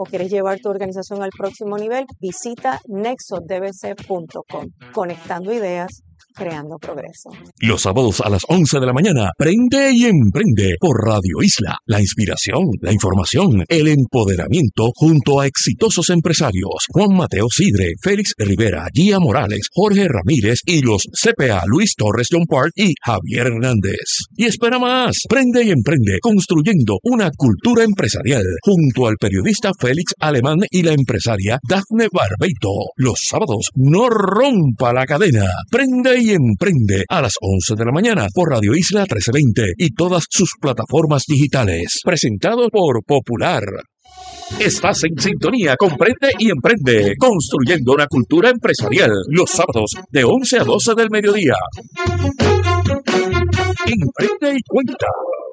quieres llevar tu organización al próximo nivel, visita nexodbc.com. Conectando ideas, creando progreso. Los sábados a las 11 de la mañana, Prende y Emprende por Radio Isla. La inspiración, la información, el empoderamiento junto a exitosos empresarios. Juan Mateo Sidre, Félix Rivera, Gia Morales, Jorge Ramírez y los CPA Luis Torres John Park y Javier Hernández. Y espera más, Prende y Emprende, construyendo una cultura empresarial junto al periodista Félix Alemán y la empresaria Dafne Barbeito. Los sábados, no rompa la cadena. Prende y Emprende a las 11 de la mañana por Radio Isla 1320 y todas sus plataformas digitales. Presentado por Popular. Estás en sintonía con Prende y Emprende, construyendo una cultura empresarial. Los sábados de 11 a 12 del mediodía. Emprende y cuenta.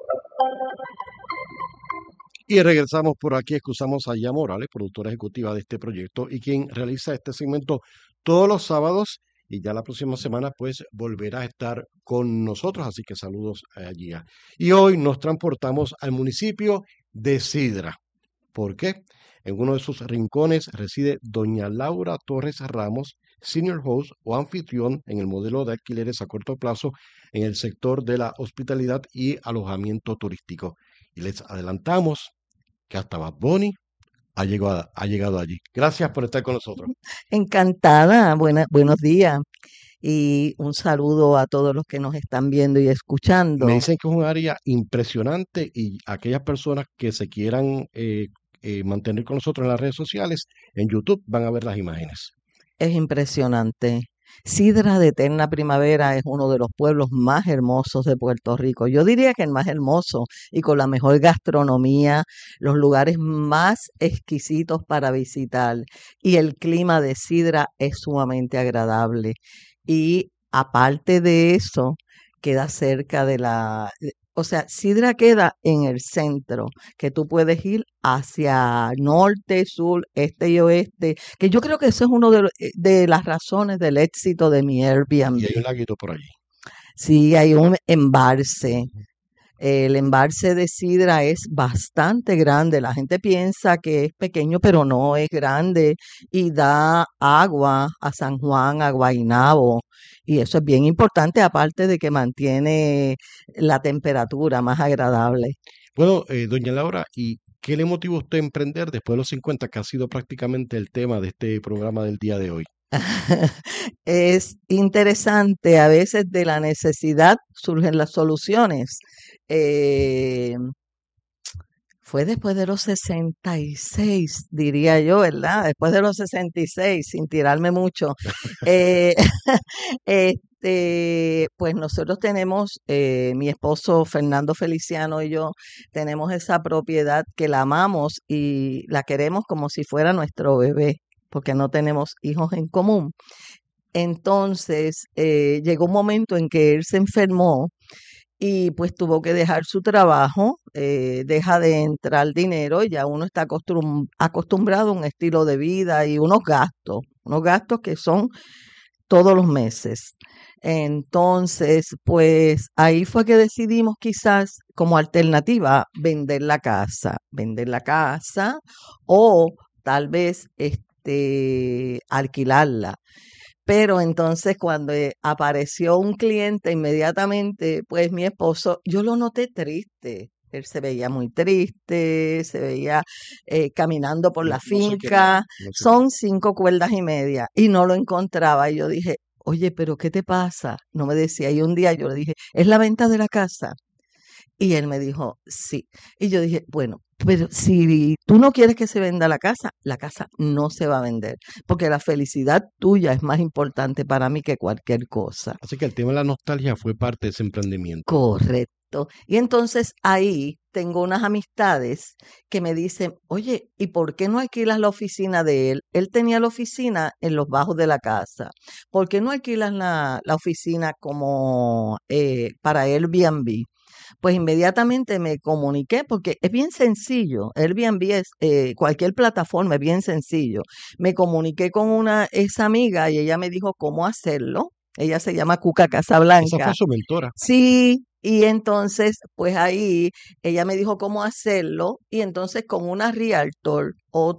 Y regresamos por aquí, excusamos a Gia Morales, productora ejecutiva de este proyecto y quien realiza este segmento todos los sábados. Y ya la próxima semana, pues, volverá a estar con nosotros. Así que saludos a Gia. Y hoy nos transportamos al municipio de Sidra. ¿Por qué? En uno de sus rincones reside doña Laura Torres Ramos, senior host o anfitrión en el modelo de alquileres a corto plazo en el sector de la hospitalidad y alojamiento turístico. Y les adelantamos que hasta Bad Bunny ha llegado allí. Gracias por estar con nosotros. Encantada, buenos días y un saludo a todos los que nos están viendo y escuchando. Me dicen que es un área impresionante y aquellas personas que se quieran mantener con nosotros en las redes sociales, en YouTube van a ver las imágenes. Es impresionante. Sidra de Eterna Primavera es uno de los pueblos más hermosos de Puerto Rico. Yo diría que el más hermoso y con la mejor gastronomía, los lugares más exquisitos para visitar. Y el clima de Sidra es sumamente agradable. Y aparte de eso, queda cerca de o sea, Sidra queda en el centro, que tú puedes ir hacia norte, sur, este y oeste, que yo creo que eso es uno de las razones del éxito de mi Airbnb. Y hay un laguito por allí. Sí, hay un embalse. El embalse de Sidra es bastante grande. La gente piensa que es pequeño, pero no, es grande y da agua a San Juan, a Guaynabo. Y eso es bien importante, aparte de que mantiene la temperatura más agradable. Bueno, doña Laura, ¿y qué le motivó a usted a emprender después de los 50, que ha sido prácticamente el tema de este programa del día de hoy? Es interesante, a veces de la necesidad surgen las soluciones. Fue después de los 66, diría yo, ¿verdad? Después de los 66, sin tirarme mucho. Eh, pues nosotros tenemos, mi esposo Fernando Feliciano y yo, tenemos esa propiedad que la amamos y la queremos como si fuera nuestro bebé, porque no tenemos hijos en común. Entonces, llegó un momento en que él se enfermó y pues tuvo que dejar su trabajo, deja de entrar dinero, ya uno está acostumbrado a un estilo de vida y unos gastos que son todos los meses. Entonces, pues ahí fue que decidimos quizás como alternativa vender la casa o tal vez alquilarla. Pero entonces cuando apareció un cliente inmediatamente, pues mi esposo, yo lo noté triste. Él se veía muy triste, se veía caminando por la finca. Son 5 cuerdas y media y no lo encontraba. Y yo dije, oye, pero ¿qué te pasa? No me decía. Y un día yo le dije, ¿es la venta de la casa? Y él me dijo, sí. Y yo dije, bueno, pero si tú no quieres que se venda la casa no se va a vender, porque la felicidad tuya es más importante para mí que cualquier cosa. Así que el tema de la nostalgia fue parte de ese emprendimiento. Correcto. Y entonces ahí tengo unas amistades que me dicen, oye, ¿y por qué no alquilas la oficina de él? Él tenía la oficina en los bajos de la casa. ¿Por qué no alquilas la oficina como para Airbnb? Pues inmediatamente me comuniqué porque es bien sencillo. Airbnb es cualquier plataforma, es bien sencillo. Me comuniqué con esa amiga y ella me dijo cómo hacerlo. Ella se llama Cuca Casablanca. Esa fue su mentora. Sí, y entonces, pues ahí ella me dijo cómo hacerlo y entonces con una realtor